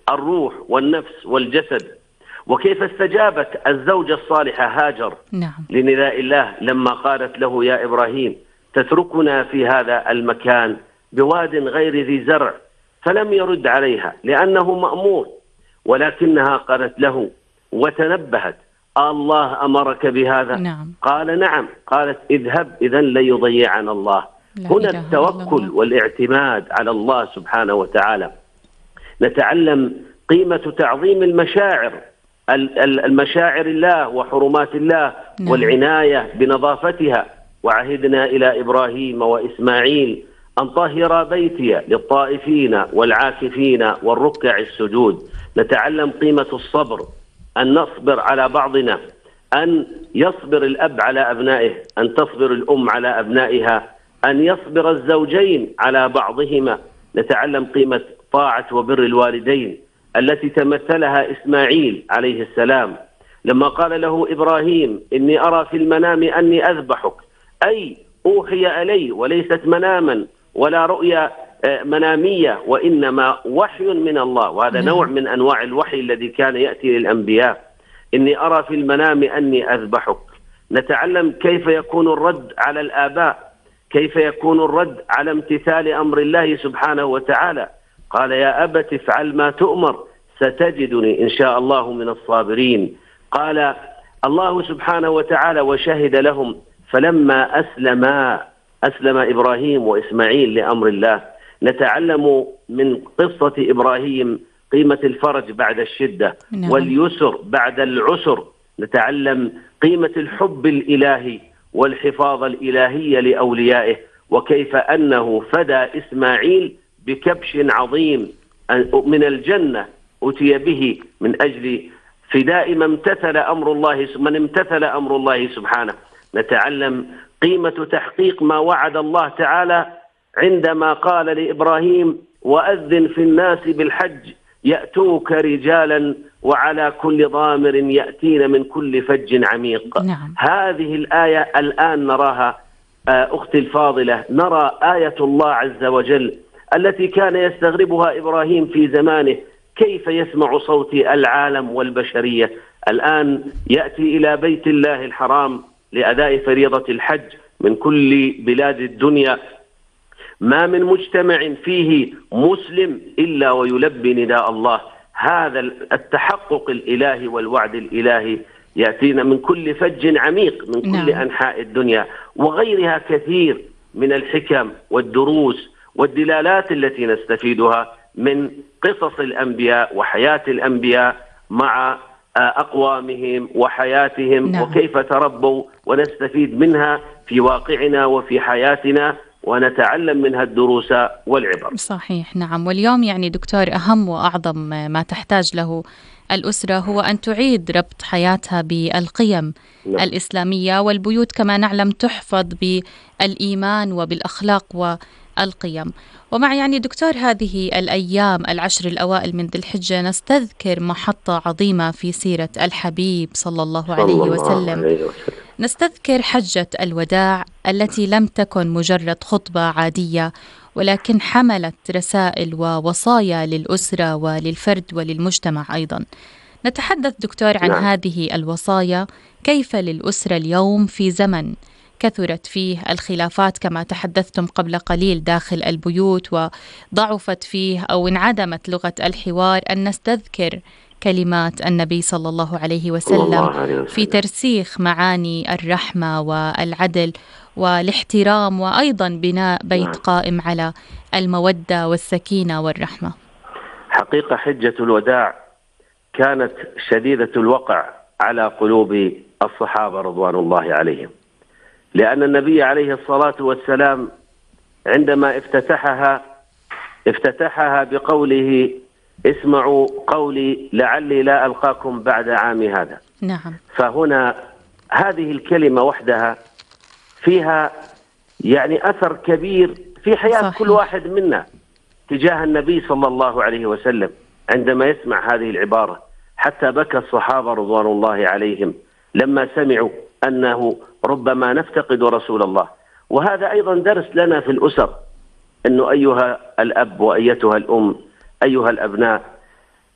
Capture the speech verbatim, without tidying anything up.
الروح والنفس والجسد. وكيف استجابت الزوجة الصالحة هاجر نعم. لنداء الله لما قالت له يا إبراهيم تتركنا في هذا المكان بواد غير ذي زرع، فلم يرد عليها لأنه مأمور، ولكنها قالت له وتنبهت الله أمرك بهذا؟ نعم. قال نعم. قالت اذهب إذن ليضيعنا الله. هنا التوكل والاعتماد على الله سبحانه وتعالى. نتعلم قيمة تعظيم المشاعر، المشاعر الله وحرمات الله نعم. والعناية بنظافتها. وعهدنا إلى إبراهيم وإسماعيل أن طهر بيتي للطائفين والعاكفين والركع السجود. نتعلم قيمة الصبر، أن نصبر على بعضنا، أن يصبر الأب على أبنائه، أن تصبر الأم على أبنائها، أن يصبر الزوجين على بعضهما. نتعلم قيمة طاعة وبر الوالدين التي تمثلها إسماعيل عليه السلام لما قال له إبراهيم إني أرى في المنام أني أذبحك، أي أوحي إلي وليست مناما ولا رؤيا منامية، وإنما وحي من الله، وهذا نوع من أنواع الوحي الذي كان يأتي للأنبياء. إني أرى في المنام أني أذبحك. نتعلم كيف يكون الرد على الآباء، كيف يكون الرد على امتثال أمر الله سبحانه وتعالى. قال يا أبت افعل ما تؤمر ستجدني إن شاء الله من الصابرين. قال الله سبحانه وتعالى وشهد لهم فلما أسلما أسلم إبراهيم وإسماعيل لأمر الله. نتعلم من قصة إبراهيم قيمة الفرج بعد الشدة نعم. واليسر بعد العسر. نتعلم قيمة الحب الإلهي والحفاظ الإلهي لأوليائه، وكيف أنه فدى إسماعيل بكبش عظيم من الجنة أتي به من أجل فداء من امتثل أمر الله من امتثل أمر الله سبحانه. نتعلم قيمة تحقيق ما وعد الله تعالى عندما قال لإبراهيم وأذن في الناس بالحج يأتوك رجالا وعلى كل ضامر يأتين من كل فج عميق. نعم. هذه الآية الآن نراها أختي الفاضلة، نرى آية الله عز وجل التي كان يستغربها إبراهيم في زمانه، كيف يسمع صوت العالم والبشرية. الآن يأتي إلى بيت الله الحرام لأداء فريضة الحج من كل بلاد الدنيا، ما من مجتمع فيه مسلم إلا ويلبي نداء الله. هذا التحقق الإلهي والوعد الإلهي يأتينا من كل فج عميق من كل نعم. أنحاء الدنيا، وغيرها كثير من الحكم والدروس والدلالات التي نستفيدها من قصص الأنبياء وحياة الأنبياء مع أقوامهم وحياتهم. نعم. وكيف تربوا، ونستفيد منها في واقعنا وفي حياتنا ونتعلم منها الدروس والعبر. صحيح. نعم. واليوم يعني دكتور أهم وأعظم ما تحتاج له الأسرة هو أن تعيد ربط حياتها بالقيم نعم. الإسلامية، والبيوت كما نعلم تحفظ بالإيمان وبالأخلاق والقيم. ومع يعني دكتور هذه الأيام العشر الأوائل من ذي الحجة نستذكر محطة عظيمة في سيرة الحبيب صلى الله عليه وسلم. نستذكر حجة الوداع التي لم تكن مجرد خطبة عادية، ولكن حملت رسائل ووصايا للأسرة وللفرد وللمجتمع أيضا. نتحدث دكتور عن نعم. هذه الوصايا، كيف للأسرة اليوم في زمن كثرت فيه الخلافات كما تحدثتم قبل قليل داخل البيوت، وضعفت فيه أو انعدمت لغة الحوار، أن نستذكر كلمات النبي صلى الله عليه وسلم في ترسيخ معاني الرحمة والعدل والاحترام، وأيضا بناء بيت قائم على المودة والسكينة والرحمة. حقيقة حجة الوداع كانت شديدة الوقع على قلوب الصحابة رضوان الله عليهم، لأن النبي عليه الصلاة والسلام عندما افتتحها افتتحها بقوله اسمعوا قولي لعلي لا ألقاكم بعد عام هذا. نعم. فهنا هذه الكلمة وحدها فيها يعني أثر كبير في حياة صحيح. كل واحد منا تجاه النبي صلى الله عليه وسلم عندما يسمع هذه العبارة، حتى بكى الصحابة رضوان الله عليهم لما سمعوا أنه ربما نفتقد رسول الله. وهذا أيضا درس لنا في الأسر، أنه أيها الأب وأيتها الأم أيها الأبناء